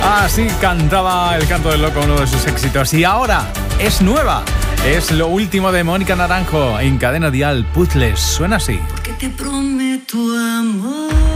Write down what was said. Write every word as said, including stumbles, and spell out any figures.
Así cantaba El Canto del Loco, uno de sus éxitos. Y ahora es nueva. Es lo último de Mónica Naranjo en Cadena Dial, Puzzles. Suena así. Porque te prometo amor.